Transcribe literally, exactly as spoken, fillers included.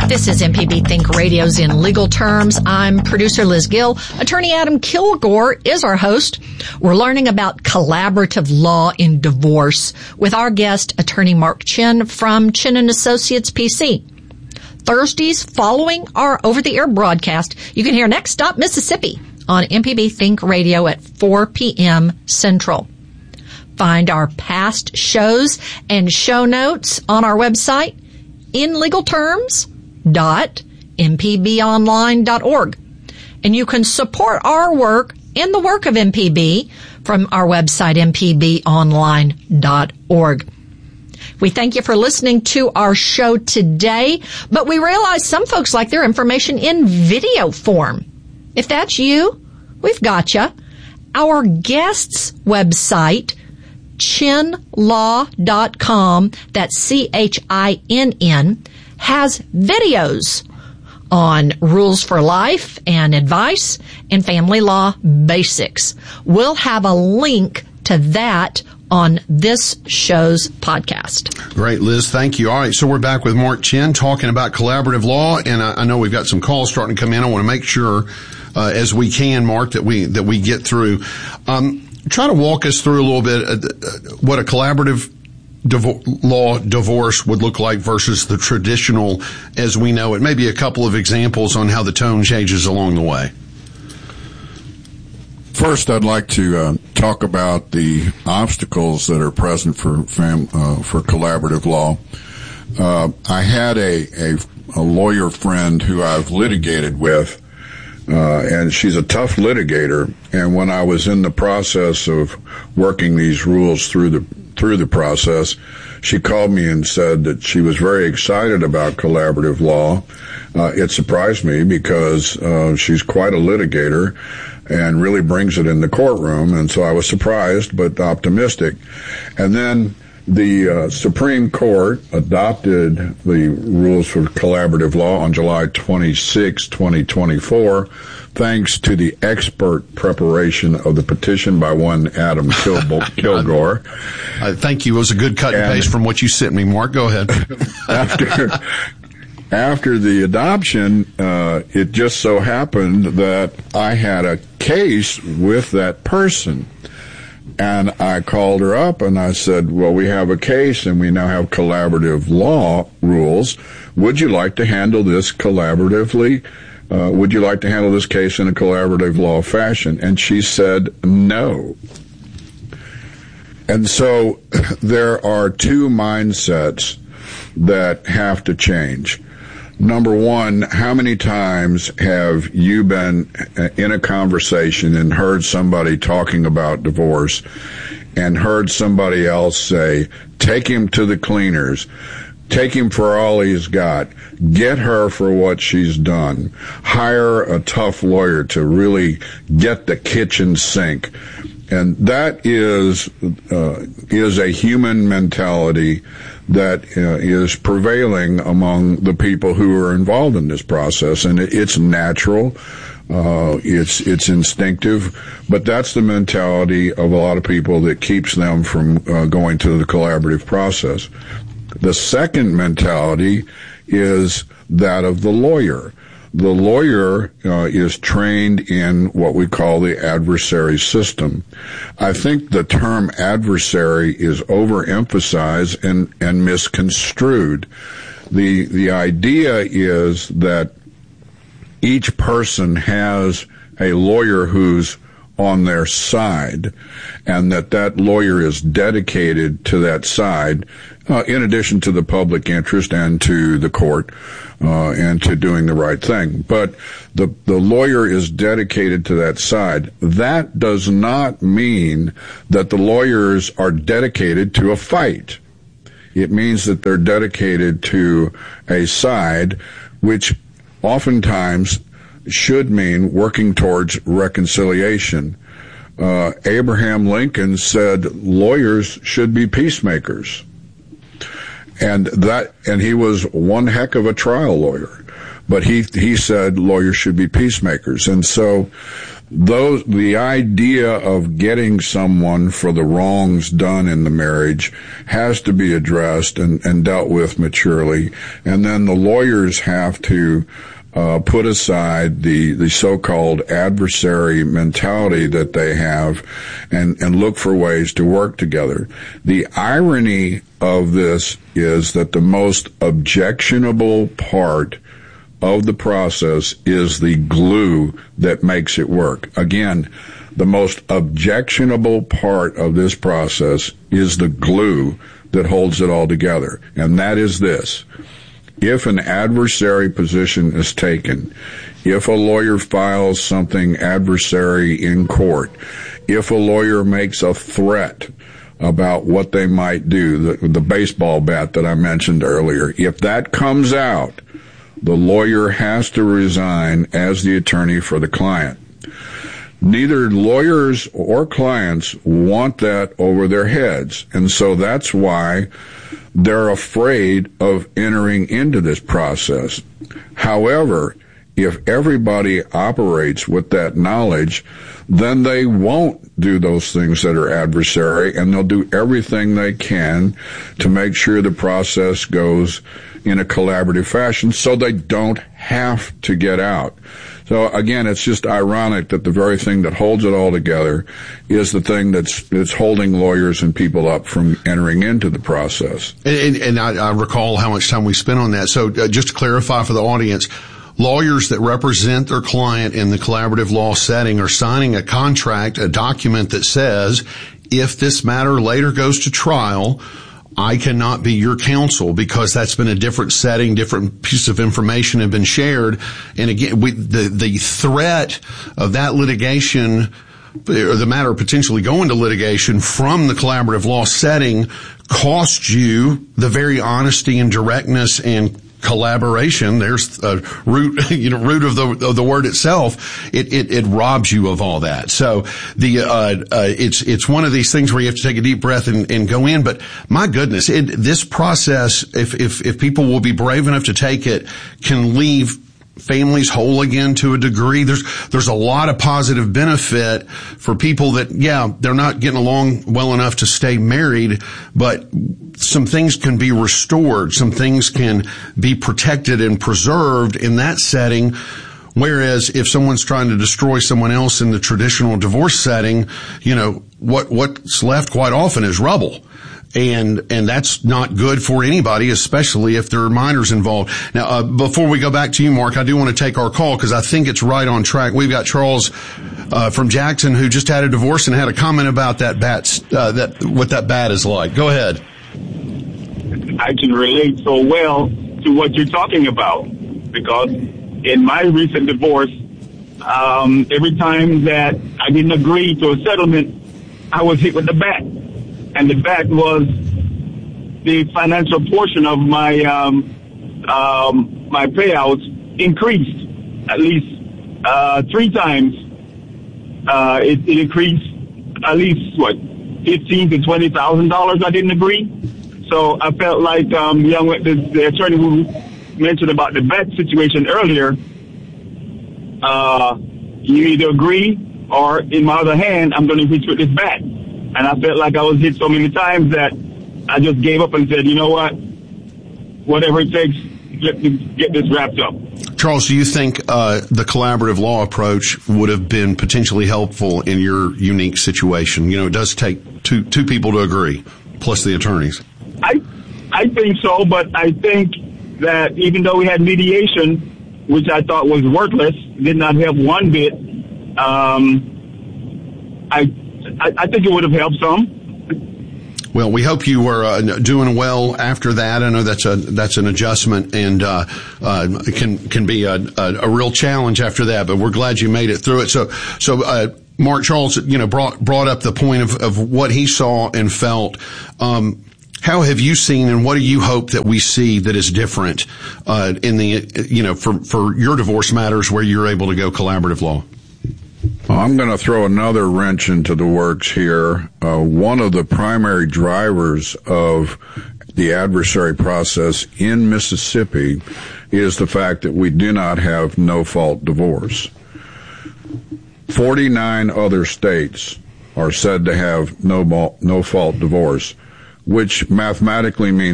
This is M P B Think Radio's In Legal Terms. I'm producer Liz Gill. Attorney Adam Kilgore is our host. We're learning about collaborative law in divorce with our guest, attorney Mark Chin from Chin and Associates P C. Thursdays following our over-the-air broadcast, you can hear Next Stop Mississippi on M P B Think Radio at four p.m. Central. Find our past shows and show notes on our website, in legal terms dot m p b online dot org. And you can support our work and the work of M P B from our website, m p b online dot org. We thank you for listening to our show today, but we realize some folks like their information in video form. If that's you, we've got you. Our guest's website, chin law dot com, that's C H I N N, has videos on rules for life and advice and family law basics. We'll have a link to that on this show's podcast. Great, Liz. Thank you. All right, so we're back with Mark Chin talking about collaborative law, and I, I know we've got some calls starting to come in. I want to make sure, uh, as we can, Mark, that we that we get through. Um, try to walk us through a little bit uh, what a collaborative Divo- law divorce would look like versus the traditional as we know it. Maybe a couple of examples on how the tone changes along the way. First, I'd like to uh, talk about the obstacles that are present for fam- uh, for collaborative law. Uh, I had a, a, a lawyer friend who I've litigated with, uh, and she's a tough litigator. And when I was in the process of working these rules through the through the process, she called me and said that she was very excited about collaborative law. Uh, it surprised me because uh, she's quite a litigator and really brings it in the courtroom, and so I was surprised but optimistic. And then the uh, Supreme Court adopted the rules for collaborative law on July twenty-sixth, twenty twenty-four, thanks to the expert preparation of the petition by one Adam Kilbo- Kilgore. Uh, thank you. It was a good cut and, and paste from what you sent me, Mark. Go ahead. after after the adoption, uh, it just so happened that I had a case with that person. And I called her up and I said, well, we have a case and we now have collaborative law rules. Would you like to handle this collaboratively? Uh, would you like to handle this case in a collaborative law fashion? And she said no. And so there are two mindsets that have to change. Number one, how many times have you been in a conversation and heard somebody talking about divorce and heard somebody else say, take him to the cleaners, take him for all he's got, get her for what she's done, hire a tough lawyer to really get the kitchen sink? And that is uh, is a human mentality that uh, is prevailing among the people who are involved in this process, and it, it's natural, uh, it's it's instinctive, but that's the mentality of a lot of people that keeps them from uh, going to the collaborative process. The second mentality is that of the lawyer. The lawyer uh, is trained in what we call the adversary system. I think the term adversary is overemphasized and, and misconstrued. The, the idea is that each person has a lawyer who's on their side, and that that lawyer is dedicated to that side, uh, in addition to the public interest and to the court, uh, and to doing the right thing. But the, the lawyer is dedicated to that side. That does not mean that the lawyers are dedicated to a fight. It means that they're dedicated to a side, which oftentimes should mean working towards reconciliation. Uh, Abraham Lincoln said lawyers should be peacemakers. And that, and he was one heck of a trial lawyer. But he, he said lawyers should be peacemakers. And so those, the idea of getting someone for the wrongs done in the marriage has to be addressed and, and dealt with maturely. And then the lawyers have to uh, put aside the, the so-called adversary mentality that they have and, and look for ways to work together. The irony of this is that the most objectionable part of the process is the glue that makes it work. Again, the most objectionable part of this process is the glue that holds it all together. And that is this. If an adversary position is taken, if a lawyer files something adversary in court, if a lawyer makes a threat about what they might do, the, the baseball bat that I mentioned earlier, if that comes out, the lawyer has to resign as the attorney for the client. Neither lawyers or clients want that over their heads, and so that's why they're afraid of entering into this process. However, if everybody operates with that knowledge, then they won't do those things that are adversary, and they'll do everything they can to make sure the process goes in a collaborative fashion so they don't have to get out. So again, it's just ironic that the very thing that holds it all together is the thing that's, that's holding lawyers and people up from entering into the process. And, and I, I recall how much time we spent on that. So uh, just to clarify for the audience, lawyers that represent their client in the collaborative law setting are signing a contract, a document that says, if this matter later goes to trial, I cannot be your counsel because that's been a different setting, different piece of information have been shared. And again, we, the, the threat of that litigation, or the matter potentially going to litigation from the collaborative law setting, costs you the very honesty and directness and collaboration. There's a root, you know, root of the of the word itself. It it, it robs you of all that. So the uh, uh it's it's one of these things where you have to take a deep breath and, and go in. But my goodness, it, this process, if if if people will be brave enough to take it, can leave families whole again to a degree. There's there's a lot of positive benefit for people that, yeah, they're not getting along well enough to stay married, but some things can be restored. Some things can be protected and preserved in that setting. Whereas if someone's trying to destroy someone else in the traditional divorce setting, you know, what what's left quite often is rubble. And, and that's not good for anybody, especially if there are minors involved. Now, uh, before we go back to you, Mark, I do want to take our call because I think it's right on track. We've got Charles, uh, from Jackson who just had a divorce and had a comment about that bat, uh, that, what that bat is like. Go ahead. I can relate so well to what you're talking about because in my recent divorce, um, every time that I didn't agree to a settlement, I was hit with the bat. And the bat was the financial portion of my um, um, my payouts increased at least uh, three times. Uh, it, it increased at least what fifteen to twenty thousand dollars. I didn't agree, so I felt like um, young the, the attorney who mentioned about the bat situation earlier. Uh, you either agree, or in my other hand, I'm going to hit you with this bat. And I felt like I was hit so many times that I just gave up and said, you know what, whatever it takes, let me get this wrapped up. Charles, do you think uh, the collaborative law approach would have been potentially helpful in your unique situation? You know, it does take two two people to agree, plus the attorneys. I I think so, but I think that even though we had mediation, which I thought was worthless, did not help one bit, um, I. I think it would have helped some. Well, we hope you were uh, doing well after that. I know that's a that's an adjustment and uh, uh, can can be a, a, a real challenge after that. But we're glad you made it through it. So so uh, Mark Charles, you know, brought brought up the point of, of what he saw and felt. Um, how have you seen, and what do you hope that we see that is different uh, in the you know for for your divorce matters where you're able to go collaborative law? Well, I'm going to throw another wrench into the works here. Uh, one of the primary drivers of the adversary process in Mississippi is the fact that we do not have no-fault divorce. forty-nine other states are said to have no, no fault divorce, which mathematically means